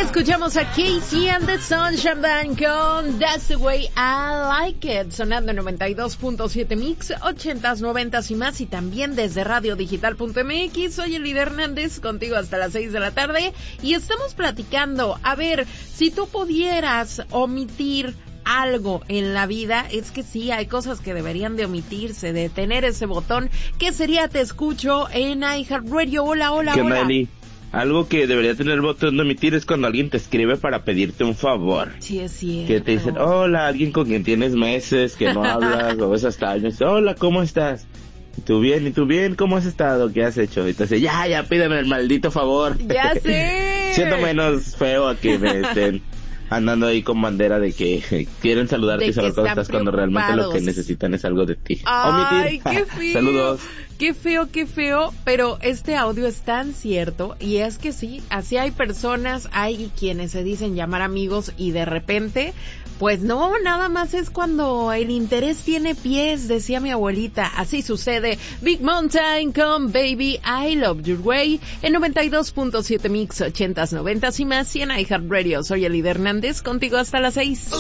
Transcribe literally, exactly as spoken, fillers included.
Escuchamos a Casey and the Sunshine Band con That's the Way I Like It, sonando en noventa y dos punto siete Mix, ochentas, noventas y más, y también desde radio digital punto m x. Soy Elida Hernández, contigo hasta las seis de la tarde, y estamos platicando, a ver, si tú pudieras omitir algo en la vida, es que sí, hay cosas que deberían de omitirse, de tener ese botón. ¿Qué sería? Te escucho en iHeartRadio. Hola, hola, ¿Qué hola. Meli? Algo que debería tener el botón de omitir es cuando alguien te escribe para pedirte un favor. Sí, es cierto. Que te dicen, hola, alguien con quien tienes meses, que no hablas, o ves hasta años, hola, ¿cómo estás? ¿Y tú bien? ¿Y tú bien? ¿Cómo has estado? ¿Qué has hecho? Y te dice, ya, ya, pídeme el maldito favor. Ya sé. Siento menos feo a que me estén andando ahí con bandera de que quieren saludarte y saber cómo estás cuando realmente lo que necesitan es algo de ti. Ay, qué feo. Saludos. Qué feo, qué feo, pero este audio es tan cierto, y es que sí, así hay personas, hay quienes se dicen llamar amigos y de repente, pues no, nada más es cuando el interés tiene pies, decía mi abuelita. Así sucede. Big Mountain con Baby I Love Your Way en noventa y dos punto siete Mix, ochentas, noventas y más, y en iHeartRadio. Soy Elida Hernández, contigo hasta las seis.